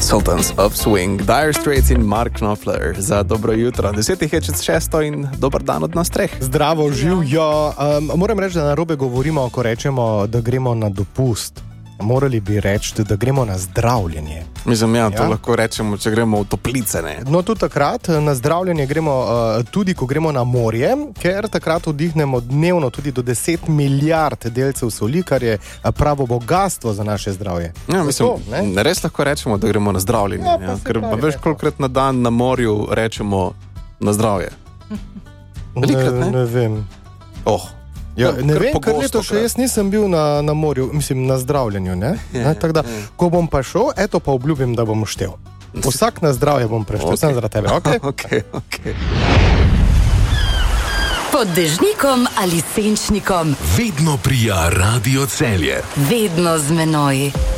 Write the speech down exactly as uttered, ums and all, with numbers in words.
Sultans of Swing, Dire Straits in Mark Knopfler za dobro jutro. Desetih je čez šesto in dober dan od nas treh. Zdravo, živijo. Um, moram reči, da narobe govorimo, ko rečemo, da gremo na dopust. Morali bi reči, da gremo na zdravljenje. Mislim, ja, to ja? lahko rečemo, če gremo v toplice, ne? No, tudi takrat na zdravljenje gremo uh, tudi, ko gremo na morje, ker takrat vdihnemo dnevno tudi do deset milijard delcev soli, kar je pravo bogatstvo za naše zdravje. Ja, mislim, to, res lahko rečemo, da gremo na zdravljenje, ja, ja? ker pa veš, kolikrat na dan na morju rečemo na zdravje. Velikrat, ne? Ne, ne vem. Oh. Ja, ne vem, ker leto še jaz nisem bil na, na morju, mislim, na zdravljenju, ne? Ja, ne? Tako da, ja. Ko bom pa šel, eto pa obljubim, da bom štel. Vsak na zdravje bom preštel, okay. Sem zaradi tebe, okej? Okay? Okay, okay. Pod dežnikom ali senčnikom. Vedno prija Radio Celje. Vedno z menoj.